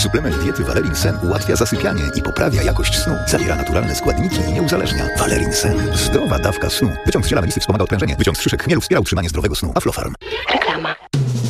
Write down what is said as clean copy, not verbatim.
Suplement diety Valerin Sen ułatwia zasypianie i poprawia jakość snu. Zawiera naturalne składniki i nie uzależnia. Valerin Sen. Zdrowa dawka snu. Wyciąg z ziela melisy wspomaga odprężenie. Wyciąg z szyszek chmielu wspiera utrzymanie zdrowego snu. Aflofarm. Reklama.